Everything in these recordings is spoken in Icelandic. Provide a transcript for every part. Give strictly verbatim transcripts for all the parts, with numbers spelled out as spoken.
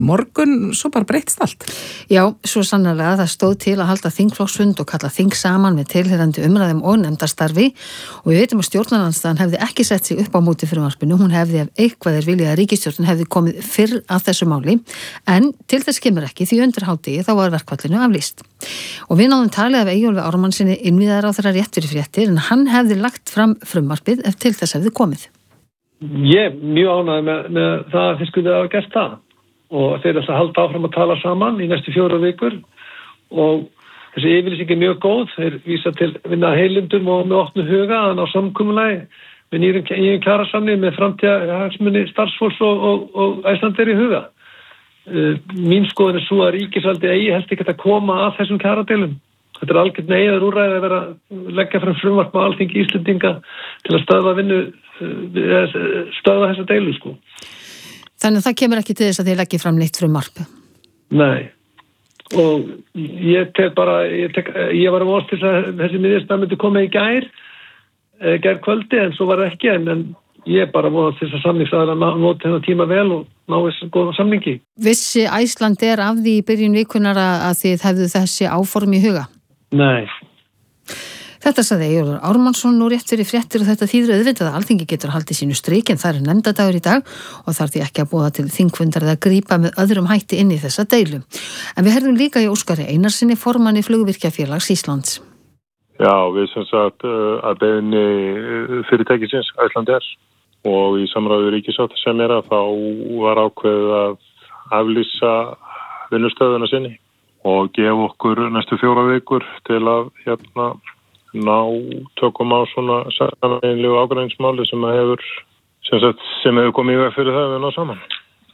morgun svo bara breytist allt. Já, svo sannarlega það stóð til að halda þingflokksfund og kalla þing saman með tilheyrandi umræðum og nefndastarfi og við veitum að stjórnarandstaðan hefði ekki sett sig upp á móti frumvarpinu, hún hefði ef eitthvað er viljað að ríkisstjórnin hefði komið fyrr að þessu máli, en til þess kemur ekki því undir hádegi þá var verkfallinu aflýst. Og við náðum talið af Eyjólfi Ármannssyni innviðaráðherra rétt fyrir fréttir en hann hefði lagt fram frumvarpið ef til þess hefði komið. Ég mjög ánægður með, með það að þið skulle hafa gert það. Og þeir ætla að halda áfram að tala saman í næstu fjórar vikur og þessi yfirlýsing er mjög góð, þeir vísa til vinna heilindum og með opnu huga að ná samkomulagi með nýjum kjarasamning með framtíðarhagsmuni starfsfólks og, og, og Icelandair í huga. Uh, mín skoðun er svo að ríkisvaldið eigi helst ekki að koma að þessum kjaradeilum. Þetta er algjört neyðar úrræði að vera leggja fram frumvarp á Alþingi Íslendinga til að stöðva vinnu, uh, stöðva þessa deilu sko. Þannig að það kemur ekki til þess að þið leggja fram neitt frumvarp. Nei. Og ég tek bara, ég, tek, ég var að vonast til að þessi miðjastað myndi koma í gær, gær kvöldi, en svo var það ekki, en, en ég bara vonast til þess að samningsaðilar noti þennan tíma vel og ná þessi góða samningi. Vissi Icelandair af því í byrjun vikunar að þið hefðu þessi áform í huga? Nei. Þetta sagði Eyjólfur Ármannsson nú rétt fyrir fréttir og þetta þýðir auðvitað að Alþingi getur haldið sínu strik en það er nefndadagur í dag og þarf því ekki að boða til þingfundar eða grípa með öðrum hætti inn í þessa deilu. En við herðum líka í Óskari Einarssyni formanni Flugvirkjafélags Íslands. Já, við sem sagt að beiðni fyrirtækisins Icelandair og í samráði við ríkissáttasemjara þá var ákveðið að aflýsa vinnustöðuna sinni og gefa okkur næstu fjóra vikur til að hérna ná tökum á svona sameiginlegu ágreiningsmáli sem hefur sem, sagt, sem hefur komið í veg fyrir það við ná saman.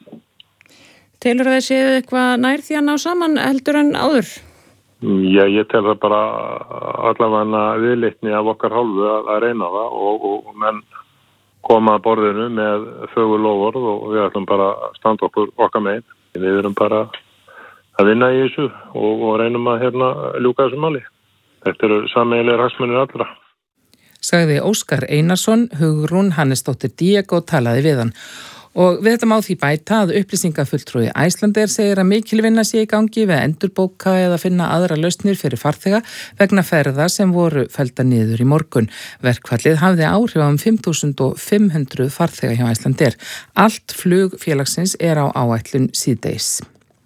Telur það séu eitthvað nær því að ná saman heldur en áður? Já, ég tel það bara allavega viðleitni af okkar hálfu að, að reyna það og, og, og menn koma að borðinu með fögur loforð og við ætlum bara að standa okkur okkar megin. Við erum bara að vinna í þessu og, og reynum að hérna ljúka þessu máli. Þetta eru sameiginlegir hagsmunir allra. Sagði Óskar Einarsson, Hugrún Hannesdóttir Diego talaði við hann. Og við þetta má því bæta að upplýsingafulltrúi Icelandair segir að mikil vinna sé í gangi við að endurbóka eða finna aðra lausnir fyrir farþega vegna ferða sem voru fellda niður í morgun. Verkfallið hafði áhrif á um fimm þúsund fimm hundruð farþega hjá Icelandair. Allt flug félagsins er á áætlun síðdegis.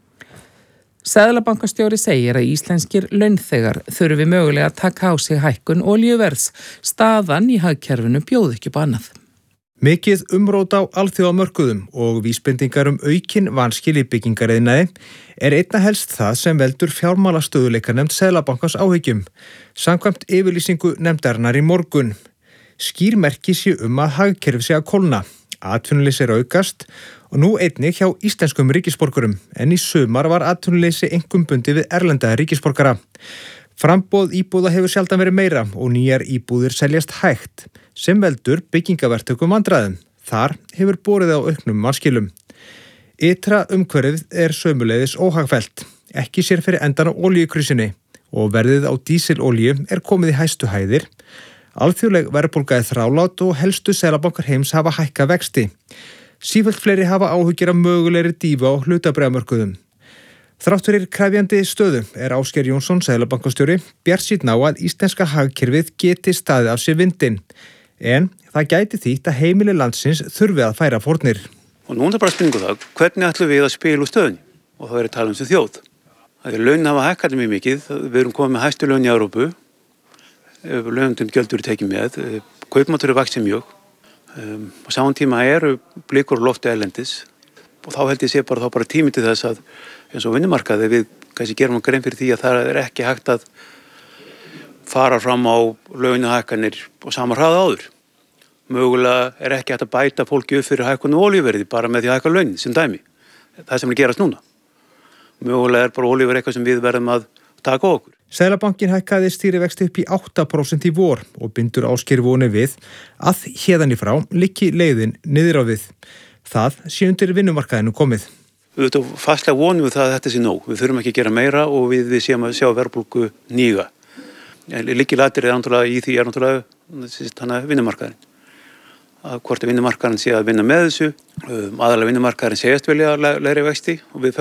Seðlabankastjóri segir að íslenskir launþegar þurfi mögulega að taka á sig hækkun olíuverðs. Staðan í hagkerfinu bjóð ekki upp annað. Mikið umrót á alþjóðamörkuðum og vísbendingar um aukin vanskil í byggingariðnaði er einna helst það sem veldur fjármálastöðuleikanefnd Seðlabankans áhyggjum. Samkvæmt yfirlýsingu nefndarinnar í morgun. Skýr merki sé um að hagkerfi sé að kólna. Atvinnuleysi er aukast og nú einnig hjá íslenskum ríkisborgurum en í sumar var atvinnuleysi einkum bundið við erlenda ríkisborgara. Framboð íbúða hefur sjaldan verið meira og nýjar íbúðir seljast hægt sem veldur byggingaverktökum vandræðum. Þar hefur borið á auknum vanskilum. Ytra umhverfið er sömuleiðis óhagfellt, ekki sér fyrir endan á olíukrísunni og verðið á dísilolíu er komið í hæstu hæðir. Alþjóðleg verðbólga er þrálát og helstu seðlabankar heims hafa hækkað vexti. Sífellt fleiri hafa áhyggjur af mögulegri dýfu á hlutabréfamörkuðum. Þrátt fyrir krefjandi stöðu er Ásgeir Jónsson, seðlabankastjóri, bjartsýnn á að íslenska hagkerfið geti staðið af sér vindinn. En það gæti þýtt að heimili landsins þurfi að færa fórnir. Og núna er bara spurningu það, hvernig ætlum við að spila úr stöðunni? Og það er talað um sem þjóð. Það er laun hafa hækkað mjög mikið, við erum komið með hæstu laun í Evrópu. Launundum gjöld eru tekið með, kaupmáttur er vaxið mjög um, og saman tíma eru blikur og lofti erlendis og þá held ég sé bara þá bara tími til þess að eins og vinnumarkaði við kannski gerum að grein fyrir því að það er ekki hægt að fara fram á launahækkanir og sama hraða áður. Mögulega er ekki hægt að bæta fólki upp fyrir hækkun og olíuverði bara með því að hækka launin sem dæmi. Það sem er gerast núna. Mögulega er bara olíuverð eitthvað sem við verðum að taka á okkur. Seðlabankinn hækkaði stýrivexti upp í átta prósent í vor og bindur Ásgeir vonir við að héðan í frá liggi leiðin niður á við. Það sé undir vinnumarkaðinu komið. Við veitum fastlega vonum við það að þetta sé nóg. Við þurfum ekki að gera meira og við, við séum að sjá verðbólgu níga. Lykilatriði er náttúrulega í því er náttúrulega þannig vinnumarkaðin. að hvort að vinnumarkaðurinn sé að vinna með þessu. Um, aðalega vinnumarkaðurinn segjast vilja lægri vexti og við